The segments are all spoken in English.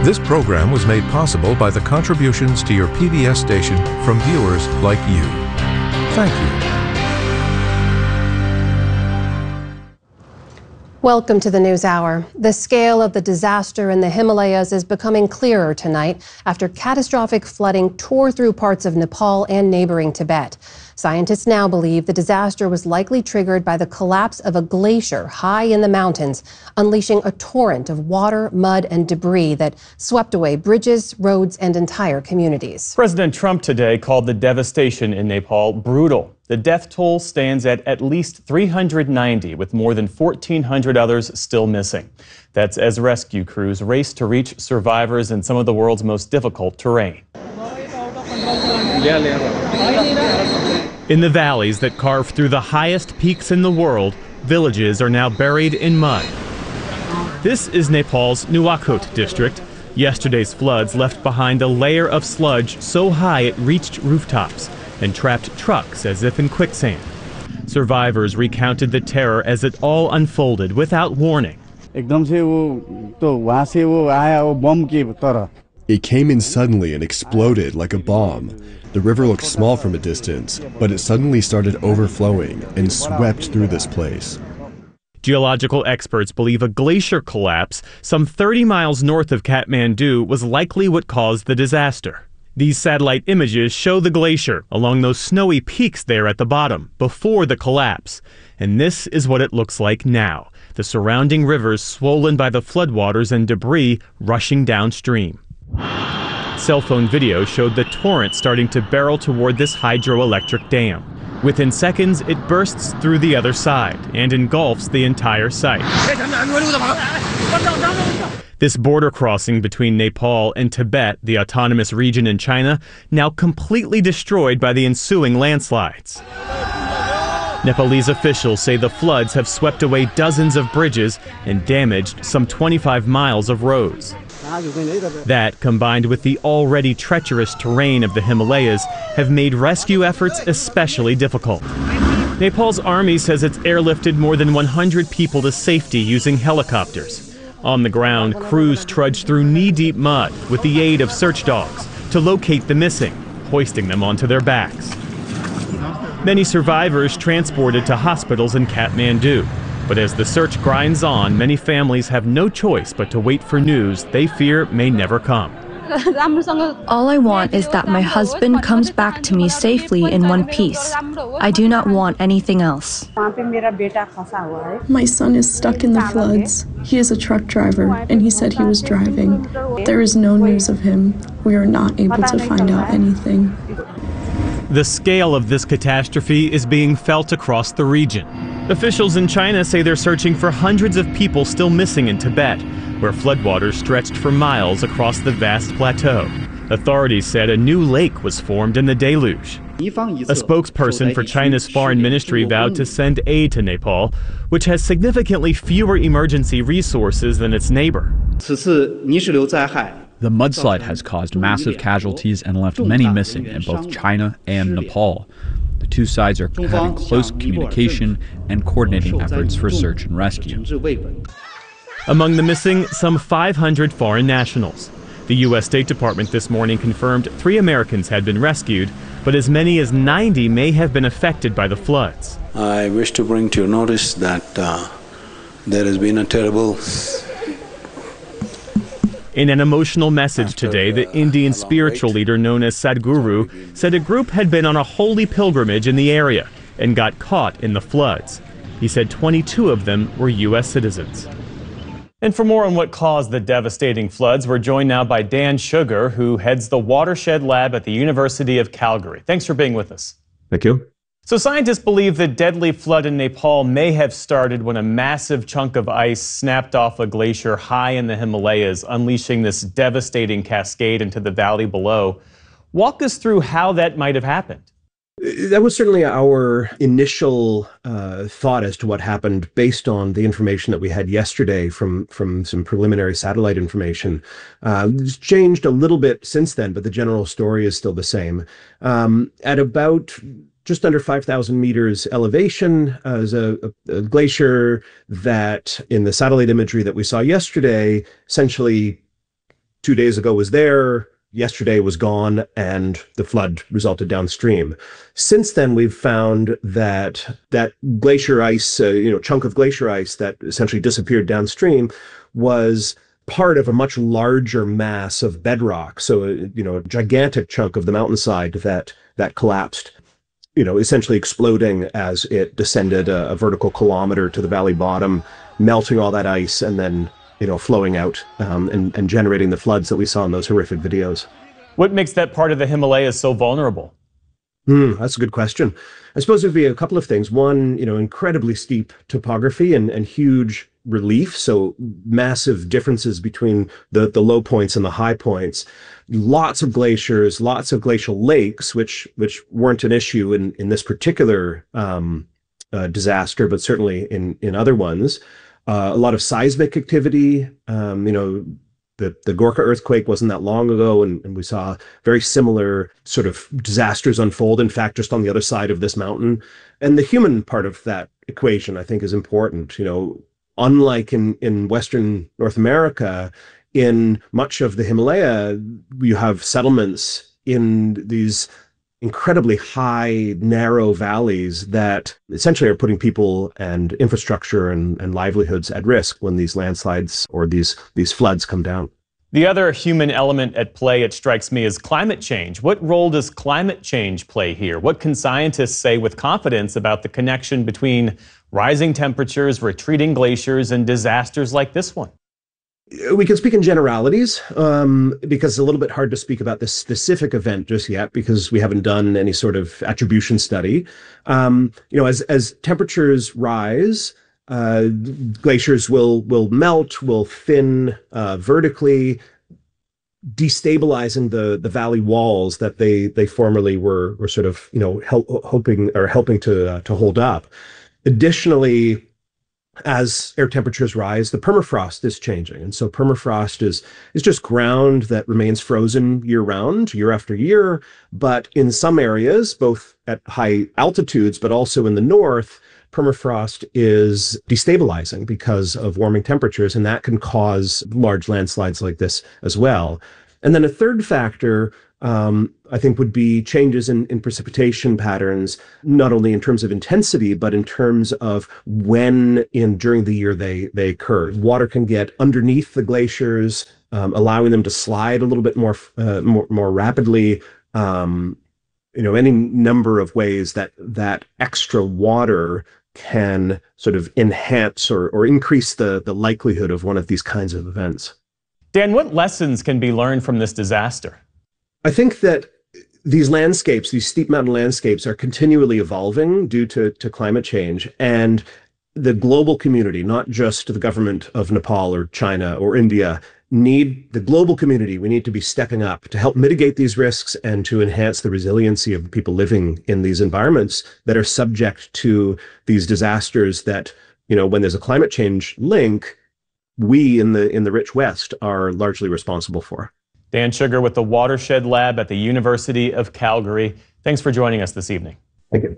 This program was made possible by the contributions to your PBS station from viewers like you. Thank you. Welcome to the News Hour. The scale of the disaster in the Himalayas is becoming clearer tonight after catastrophic flooding tore through parts of Nepal and neighboring Tibet. Scientists now believe the disaster was likely triggered by the collapse of a glacier high in the mountains, unleashing a torrent of water, mud, and debris that swept away bridges, roads, and entire communities. President Trump today called the devastation in Nepal brutal. The death toll stands at least 390, with more than 1,400 others still missing. That's as rescue crews race to reach survivors in some of the world's most difficult terrain. In the valleys that carve through the highest peaks in the world, villages are now buried in mud. This is Nepal's Nuwakot district. Yesterday's floods left behind a layer of sludge so high it reached rooftops and trapped trucks as if in quicksand. Survivors recounted the terror as it all unfolded without warning. It came in suddenly and exploded like a bomb. The river looked small from a distance, but it suddenly started overflowing and swept through this place. Geological experts believe a glacier collapse some 30 miles north of Kathmandu was likely what caused the disaster. These satellite images show the glacier along those snowy peaks there at the bottom before the collapse. And this is what it looks like now. The surrounding rivers swollen by the floodwaters and debris rushing downstream. Cell phone video showed the torrent starting to barrel toward this hydroelectric dam. Within seconds, it bursts through the other side and engulfs the entire site. This border crossing between Nepal and Tibet, the autonomous region in China, now completely destroyed by the ensuing landslides. Nepalese officials say the floods have swept away dozens of bridges and damaged some 25 miles of roads. That, combined with the already treacherous terrain of the Himalayas, have made rescue efforts especially difficult. Nepal's army says it's airlifted more than 100 people to safety using helicopters. On the ground, crews trudge through knee-deep mud with the aid of search dogs to locate the missing, hoisting them onto their backs. Many survivors transported to hospitals in Kathmandu. But as the search grinds on, many families have no choice but to wait for news they fear may never come. All I want is that my husband comes back to me safely in one piece. I do not want anything else. My son is stuck in the floods. He is a truck driver, and he said he was driving. There is no news of him. We are not able to find out anything. The scale of this catastrophe is being felt across the region. Officials in China say they're searching for hundreds of people still missing in Tibet, where floodwaters stretched for miles across the vast plateau. Authorities said a new lake was formed in the deluge. A spokesperson for China's foreign ministry vowed to send aid to Nepal, which has significantly fewer emergency resources than its neighbor. The mudslide has caused massive casualties and left many missing in both China and Nepal. The two sides are having close communication and coordinating efforts for search and rescue. Among the missing, some 500 foreign nationals. The U.S. State Department this morning confirmed 3 Americans had been rescued, but as many as 90 may have been affected by the floods. I wish to bring to your notice that there has been a terrible... In an emotional message today, the Indian spiritual leader known as Sadhguru said a group had been on a holy pilgrimage in the area and got caught in the floods. He said 22 of them were U.S. citizens. And for more on what caused the devastating floods, we're joined now by Dan Sugar, who heads the Watershed Lab at the University of Calgary. Thanks for being with us. Thank you. So scientists believe the deadly flood in Nepal may have started when a massive chunk of ice snapped off a glacier high in the Himalayas, unleashing this devastating cascade into the valley below. Walk us through how that might have happened. That was certainly our initial thought as to what happened based on the information that we had yesterday from some preliminary satellite information. It's changed a little bit since then, but the general story is still the same. At about just under 5,000 meters elevation is a glacier that in the satellite imagery that we saw yesterday essentially 2 days ago was there, yesterday was gone, and the flood resulted downstream. Since then, we've found that glacier ice, chunk of glacier ice that essentially disappeared downstream was part of a much larger mass of bedrock. So, a gigantic chunk of the mountainside that collapsed, essentially exploding as it descended a vertical kilometer to the valley bottom, melting all that ice and then, flowing out and generating the floods that we saw in those horrific videos. What makes that part of the Himalayas so vulnerable? That's a good question. I suppose it would be a couple of things. One, incredibly steep topography and huge relief, so massive differences between the low points and the high points. Lots of glaciers, lots of glacial lakes, which weren't an issue in this particular disaster, but certainly in other ones. A lot of seismic activity. The Gorkha earthquake wasn't that long ago, and we saw very similar sort of disasters unfold, in fact, just on the other side of this mountain. And the human part of that equation, I think, is important. Unlike in Western North America, in much of the Himalaya, you have settlements in these incredibly high, narrow valleys that essentially are putting people and infrastructure and livelihoods at risk when these landslides or these floods come down. The other human element at play, it strikes me, is climate change. What role does climate change play here? What can scientists say with confidence about the connection between rising temperatures, retreating glaciers, and disasters like this one? We can speak in generalities because it's a little bit hard to speak about this specific event just yet because we haven't done any sort of attribution study. As temperatures rise, glaciers will melt, will thin vertically, destabilizing the valley walls that they formerly were sort of helping to hold up. Additionally, as air temperatures rise, the permafrost is changing. And so permafrost is just ground that remains frozen year round, year after year. But in some areas, both at high altitudes, but also in the north, permafrost is destabilizing because of warming temperatures, and that can cause large landslides like this as well. And then a third factor, I think, would be changes in precipitation patterns, not only in terms of intensity, but in terms of when during the year they occur. Water can get underneath the glaciers, allowing them to slide a little bit more rapidly. Any number of ways that extra water can sort of enhance or increase the likelihood of one of these kinds of events. Dan, what lessons can be learned from this disaster? I think that these landscapes, these steep mountain landscapes, are continually evolving due to climate change. And the global community, not just the government of Nepal or China or India, the global community, we need to be stepping up to help mitigate these risks and to enhance the resiliency of people living in these environments that are subject to these disasters that, when there's a climate change link, we in the rich West are largely responsible for. Dan Sugar with the Watershed Lab at the University of Calgary. Thanks for joining us this evening. Thank you.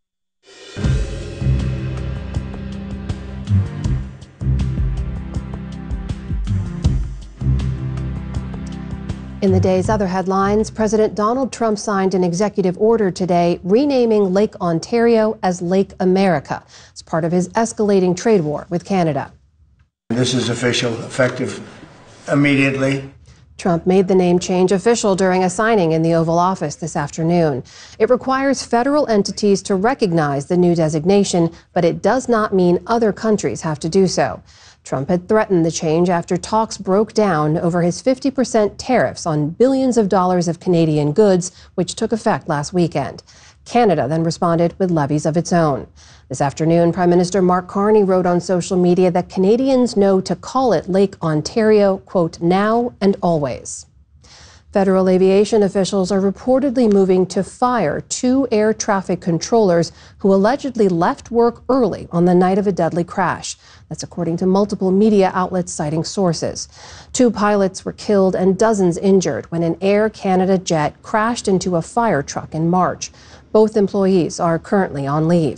In the day's other headlines, President Donald Trump signed an executive order today renaming Lake Ontario as Lake America as part of his escalating trade war with Canada. This is official, effective immediately. Trump made the name change official during a signing in the Oval Office this afternoon. It requires federal entities to recognize the new designation, but it does not mean other countries have to do so. Trump had threatened the change after talks broke down over his 50% tariffs on billions of dollars of Canadian goods, which took effect last weekend. Canada then responded with levies of its own. This afternoon, Prime Minister Mark Carney wrote on social media that Canadians know to call it Lake Ontario, quote, now and always. Federal aviation officials are reportedly moving to fire 2 air traffic controllers who allegedly left work early on the night of a deadly crash. That's according to multiple media outlets citing sources. 2 pilots were killed and dozens injured when an Air Canada jet crashed into a fire truck in March. Both employees are currently on leave.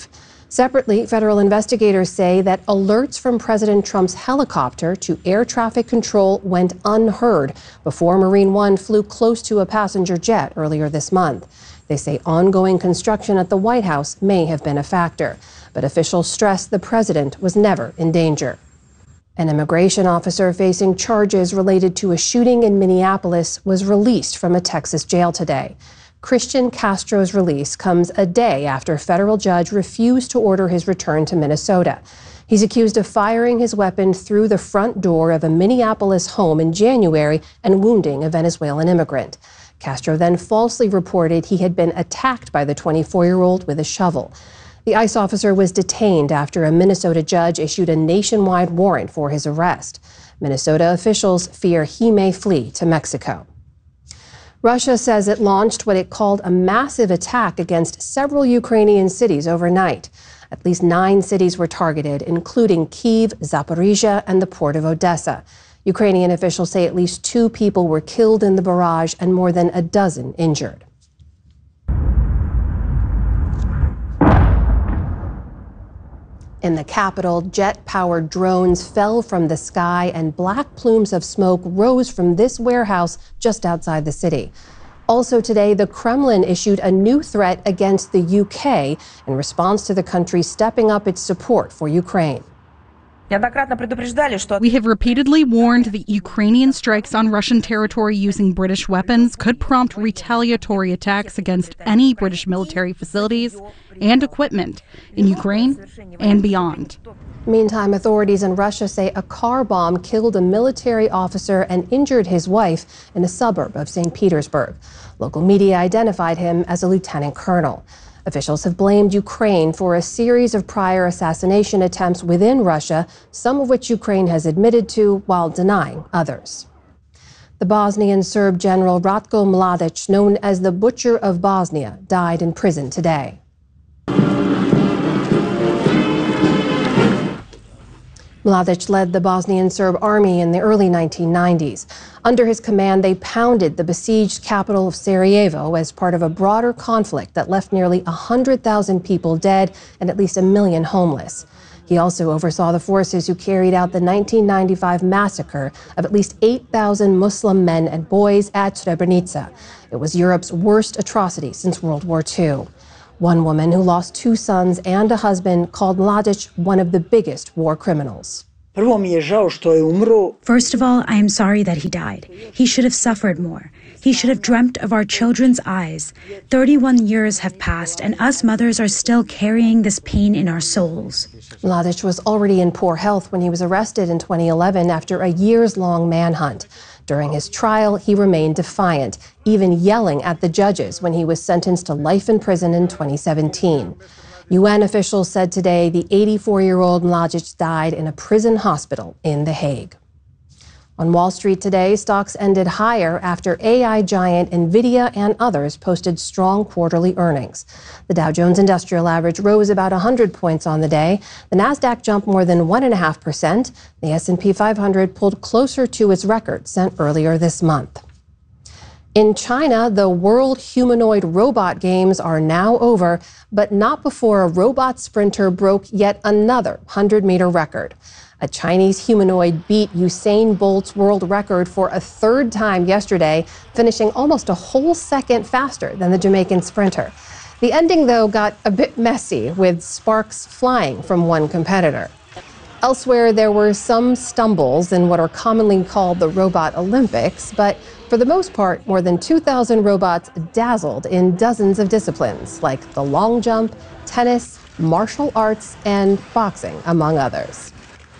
Separately, federal investigators say that alerts from President Trump's helicopter to air traffic control went unheard before Marine One flew close to a passenger jet earlier this month. They say ongoing construction at the White House may have been a factor, but officials stress the president was never in danger. An immigration officer facing charges related to a shooting in Minneapolis was released from a Texas jail today. Christian Castro's release comes a day after a federal judge refused to order his return to Minnesota. He's accused of firing his weapon through the front door of a Minneapolis home in January and wounding a Venezuelan immigrant. Castro then falsely reported he had been attacked by the 24-year-old with a shovel. The ICE officer was detained after a Minnesota judge issued a nationwide warrant for his arrest. Minnesota officials fear he may flee to Mexico. Russia says it launched what it called a massive attack against several Ukrainian cities overnight. At least 9 cities were targeted, including Kyiv, Zaporizhia, and the port of Odessa. Ukrainian officials say at least 2 people were killed in the barrage and more than a dozen injured. In the capital, jet-powered drones fell from the sky and black plumes of smoke rose from this warehouse just outside the city. Also today, the Kremlin issued a new threat against the UK in response to the country stepping up its support for Ukraine. We have repeatedly warned that Ukrainian strikes on Russian territory using British weapons could prompt retaliatory attacks against any British military facilities and equipment in Ukraine and beyond. Meantime, authorities in Russia say a car bomb killed a military officer and injured his wife in a suburb of St. Petersburg. Local media identified him as a lieutenant colonel. Officials have blamed Ukraine for a series of prior assassination attempts within Russia, some of which Ukraine has admitted to while denying others. The Bosnian Serb general Ratko Mladic, known as the Butcher of Bosnia, died in prison today. Mladic led the Bosnian Serb army in the early 1990s. Under his command, they pounded the besieged capital of Sarajevo as part of a broader conflict that left nearly 100,000 people dead and at least 1 million homeless. He also oversaw the forces who carried out the 1995 massacre of at least 8,000 Muslim men and boys at Srebrenica. It was Europe's worst atrocity since World War II. One woman who lost 2 sons and a husband called Mladic one of the biggest war criminals. First of all, I am sorry that he died. He should have suffered more. He should have dreamt of our children's eyes. 31 years have passed, and us mothers are still carrying this pain in our souls. Mladic was already in poor health when he was arrested in 2011 after a years-long manhunt. During his trial, he remained defiant, even yelling at the judges when he was sentenced to life in prison in 2017. UN officials said today the 84-year-old Mladic died in a prison hospital in The Hague. On Wall Street today, stocks ended higher after AI giant NVIDIA and others posted strong quarterly earnings. The Dow Jones Industrial Average rose about 100 points on the day. The Nasdaq jumped more than 1.5%. The S&P 500 pulled closer to its record set earlier this month. In China, the World Humanoid Robot Games are now over, but not before a robot sprinter broke yet another 100-meter record. A Chinese humanoid beat Usain Bolt's world record for a 3rd time yesterday, finishing almost a whole second faster than the Jamaican sprinter. The ending, though, got a bit messy, with sparks flying from one competitor. Elsewhere, there were some stumbles in what are commonly called the Robot Olympics, but for the most part, more than 2,000 robots dazzled in dozens of disciplines, like the long jump, tennis, martial arts, and boxing, among others.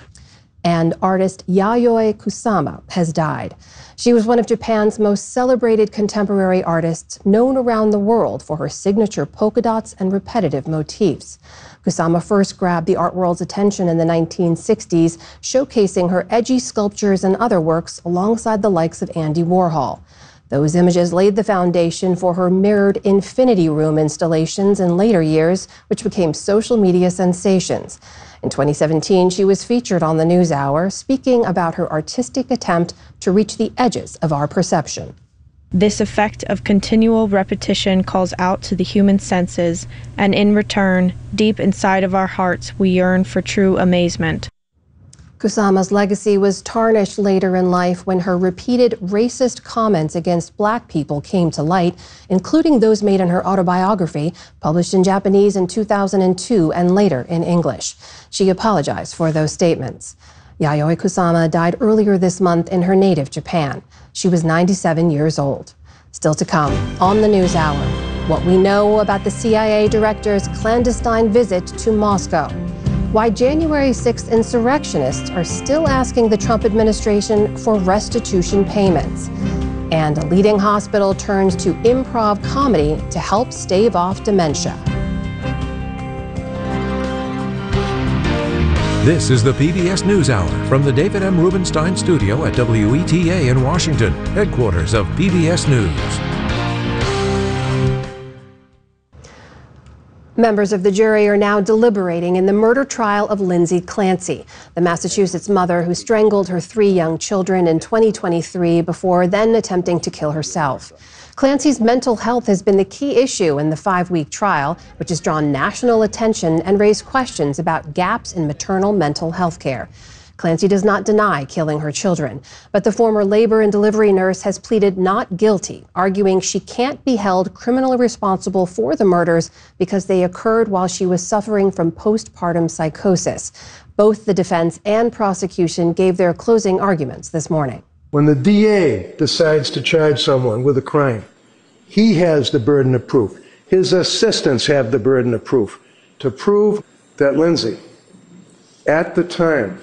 And artist Yayoi Kusama has died. She was one of Japan's most celebrated contemporary artists, known around the world for her signature polka dots and repetitive motifs. Kusama first grabbed the art world's attention in the 1960s, showcasing her edgy sculptures and other works alongside the likes of Andy Warhol. Those images laid the foundation for her mirrored Infinity Room installations in later years, which became social media sensations. In 2017, she was featured on the NewsHour, speaking about her artistic attempt to reach the edges of our perception. This effect of continual repetition calls out to the human senses, and in return, deep inside of our hearts, we yearn for true amazement. Kusama's legacy was tarnished later in life when her repeated racist comments against Black people came to light, including those made in her autobiography, published in Japanese in 2002 and later in English. She apologized for those statements. Yayoi Kusama died earlier this month in her native Japan. She was 97 years old. Still to come on the NewsHour, what we know about the CIA director's clandestine visit to Moscow, why January 6th insurrectionists are still asking the Trump administration for restitution payments, and a leading hospital turns to improv comedy to help stave off dementia. This is the PBS NewsHour from the David M. Rubenstein studio at WETA in Washington, headquarters of PBS News. Members of the jury are now deliberating in the murder trial of Lindsay Clancy, the Massachusetts mother who strangled her 3 young children in 2023 before then attempting to kill herself. Clancy's mental health has been the key issue in the 5-week trial, which has drawn national attention and raised questions about gaps in maternal mental health care. Clancy does not deny killing her children, but the former labor and delivery nurse has pleaded not guilty, arguing she can't be held criminally responsible for the murders because they occurred while she was suffering from postpartum psychosis. Both the defense and prosecution gave their closing arguments this morning. When the DA decides to charge someone with a crime, he has the burden of proof. His assistants have the burden of proof to prove that Lindsay, at the time,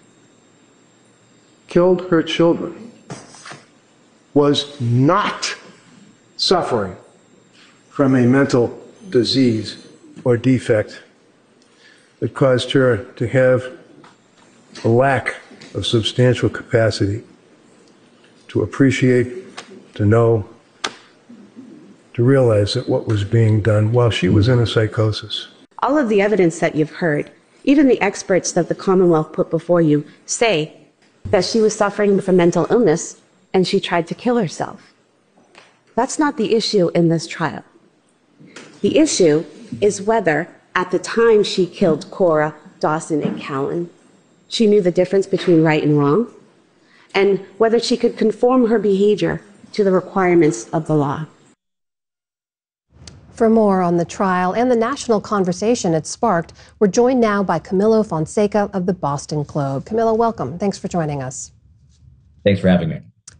killed her children, was not suffering from a mental disease or defect that caused her to have a lack of substantial capacity to appreciate, to know, to realize that what was being done while she was in a psychosis. All of the evidence that you've heard, even the experts that the Commonwealth put before you, say that she was suffering from mental illness and she tried to kill herself. That's not the issue in this trial. The issue is whether, at the time she killed Cora, Dawson, and Callan, she knew the difference between right and wrong, and whether she could conform her behavior to the requirements of the law. For more on the trial and the national conversation it sparked, we're joined now by Camilo Fonseca of the Boston Globe. Camilo, welcome. Thanks for joining us. Thanks for having me.